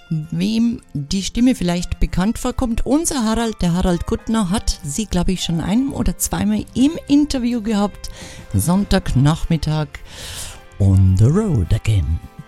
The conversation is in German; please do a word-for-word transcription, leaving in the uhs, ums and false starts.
wem die Stimme vielleicht bekannt vorkommt. Unser Harald, der Harald Kuttner, hat sie, glaube ich, schon ein- oder zweimal im Interview gehabt. Sonntagnachmittag on the road again.